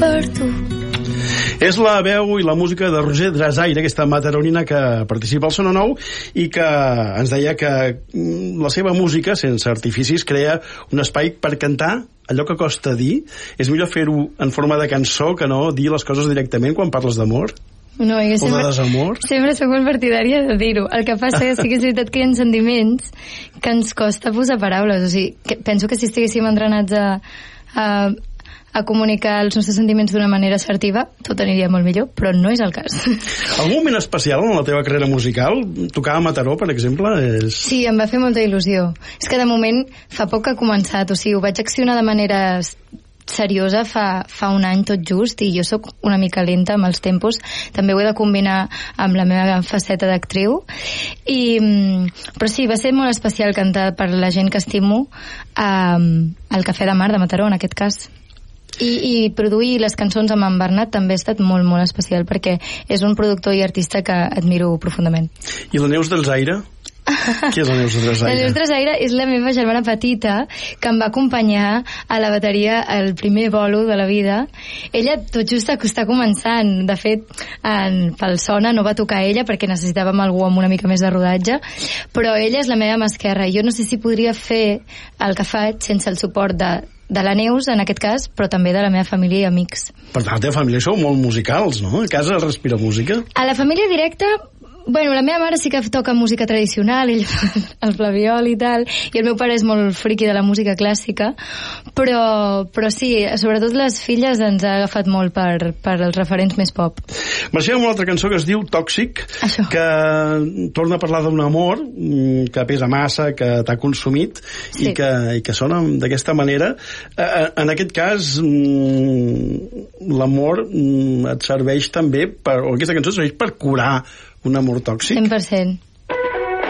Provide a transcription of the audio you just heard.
per tu. És la veu i la música de Roger Drasaire, aquesta mataronina que participa al Sona Nou i que ens deia que la seva música, sense artificis, crea un espai per cantar allò que costa dir. És millor fer-ho en forma de cançó que no dir les coses directament quan parles d'amor? No, o de desamor? Sempre soc molt partidària de dir-ho. El que passa és que és veritat que hi ha sentiments que ens costa posar paraules. O sigui, penso que si estiguéssim entrenats a comunicar els nostres sentiments d'una manera assertiva, tot aniria molt millor, però no és el cas. Algun moment especial en la teva carrera musical? Tocar a Mataró, per exemple? Sí, em va fer molta il·lusió. És que de moment fa poc que ha començat, o sigui, ho vaig accionar de manera seriosa fa un any tot just, i jo sóc una mica lenta amb els tempos, també ho he de combinar amb la meva faceta d'actriu, però sí, va ser molt especial cantar per la gent que estimo al Cafè de Mar de Mataró, en aquest cas. I produir les cançons amb en Bernat també ha estat molt, molt especial, perquè és un productor i artista que admiro profundament. I la Neus del Zaire? Qui és la Neus Drasaire? La Neus Drasaire és la meva germana petita que em va acompanyar a la bateria el primer bolo de la vida. Ella tot just està començant. De fet, pel Sona no va tocar ella perquè necessitàvem algú amb una mica més de rodatge, però ella és la meva mà esquerra. Jo no sé si podria fer el que faig sense el suport de la Neus, en aquest cas, però també de la meva família i amics. Per tant, la teva família sou molt musicals, no? A casa es respira música? A la família directa, bueno, la meva mare sí que toca música tradicional, ell fa el flabiol i tal, i el meu pare és molt friqui de la música clàssica, però sí, sobretot les filles ens ha agafat molt per els referents més pop. Marxem amb una altra cançó que es diu Tòxic, Això. Que torna a parlar d'un amor que pesa massa, que t'ha consumit, sí. i que sona d'aquesta manera. En aquest cas, l'amor et serveix també, o aquesta cançó serveix per curar un amor tòxic? 100%.